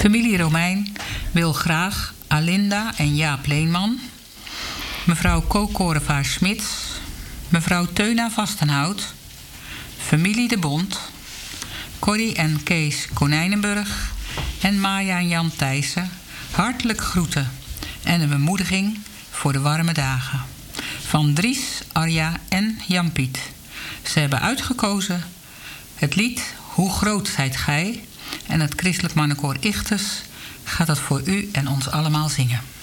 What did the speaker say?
Familie Romein wil graag Alinda en Jaap Leenman, mevrouw Ko Korevaar-Smits, mevrouw Teuna Vastenhout, familie De Bond, Corrie en Kees Konijnenburg en Maya en Jan Thijssen hartelijk groeten en een bemoediging voor de warme dagen. Van Dries, Arja en Jan-Piet. Ze hebben uitgekozen het lied Hoe groot zijt gij, en het Christelijk Mannenkoor Ichthus gaat dat voor u en ons allemaal zingen.